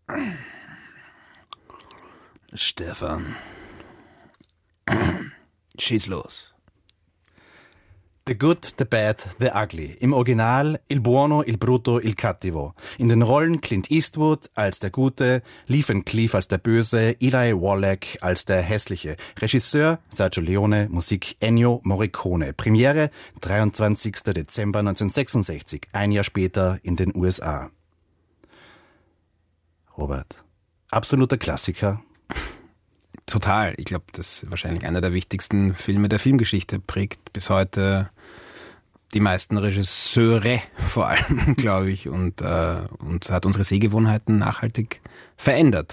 Stefan, schieß los. The Good, the Bad, the Ugly. Im Original Il Buono, il Brutto, il Cattivo. In den Rollen Clint Eastwood als der Gute, Lee Van Cleef als der Böse, Eli Wallach als der Hässliche. Regisseur Sergio Leone, Musik Ennio Morricone. Premiere 23. Dezember 1966, ein Jahr später in den USA. Robert, absoluter Klassiker. Total. Ich glaube, das ist wahrscheinlich einer der wichtigsten Filme der Filmgeschichte. Prägt bis heute die meisten Regisseure vor allem, glaube ich, und hat unsere Sehgewohnheiten nachhaltig verändert.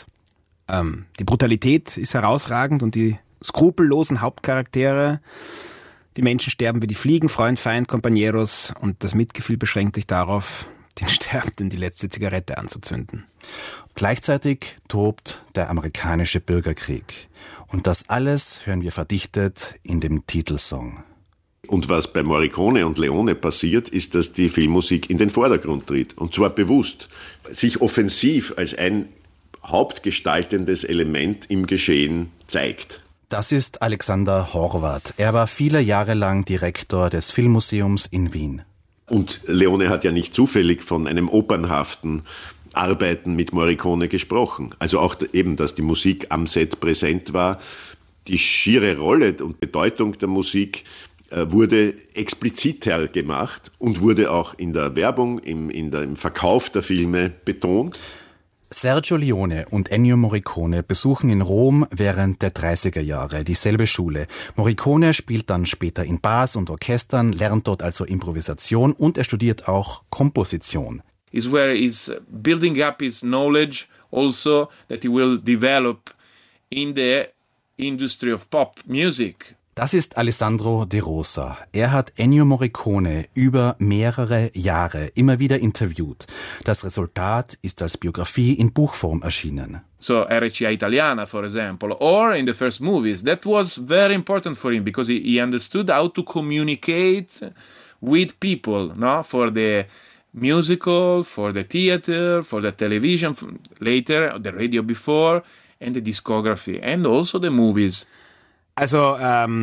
Die Brutalität ist herausragend und die skrupellosen Hauptcharaktere. Die Menschen sterben wie die Fliegen, Freund, Feind, Compañeros, und das Mitgefühl beschränkt sich darauf, den Sterbenden die letzte Zigarette anzuzünden. Gleichzeitig tobt der amerikanische Bürgerkrieg. Und das alles hören wir verdichtet in dem Titelsong. Und was bei Morricone und Leone passiert, ist, dass die Filmmusik in den Vordergrund tritt. Und zwar bewusst. Sich offensiv als ein hauptgestaltendes Element im Geschehen zeigt. Das ist Alexander Horvath. Er war viele Jahre lang Direktor des Filmmuseums in Wien. Und Leone hat ja nicht zufällig von einem opernhaften Arbeiten mit Morricone gesprochen. Also auch eben, dass die Musik am Set präsent war. Die schiere Rolle und Bedeutung der Musik wurde expliziter gemacht und wurde auch in der Werbung, im Verkauf der Filme betont. Sergio Leone und Ennio Morricone besuchen in Rom während der 30er Jahre dieselbe Schule. Morricone spielt dann später in Bars und Orchestern, lernt dort also Improvisation und er studiert auch Komposition. Is where he's building up his knowledge also that he will develop in the industry of pop music. Das ist Alessandro De Rosa. Er hat Ennio Morricone über mehrere Jahre immer wieder interviewt. Das Resultat ist als Biografie in Buchform erschienen. So RCA Italiana, for example, or in the first movies. That was very important for him because he understood how to communicate with people, no? For the musical, for the theater, for the television, later, the radio before, and the discography, and also the movies. Also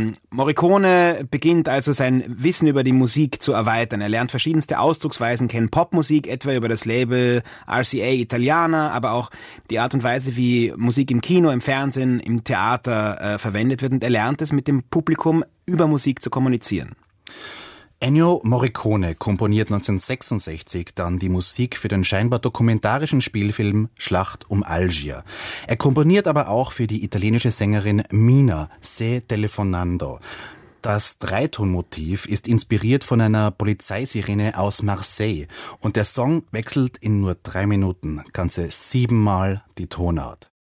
Morricone beginnt also sein Wissen über die Musik zu erweitern. Er lernt verschiedenste Ausdrucksweisen kennen, Popmusik etwa über das Label RCA Italiana, aber auch die Art und Weise, wie Musik im Kino, im Fernsehen, im Theater verwendet wird. Und er lernt es, mit dem Publikum über Musik zu kommunizieren. Ennio Morricone komponiert 1966 dann die Musik für den scheinbar dokumentarischen Spielfilm Schlacht um Algier. Er komponiert aber auch für die italienische Sängerin Mina, Se telefonando. Das Dreitonmotiv ist inspiriert von einer Polizeisirene aus Marseille und der Song wechselt in nur 3 Minuten ganze 7-mal die Tonart.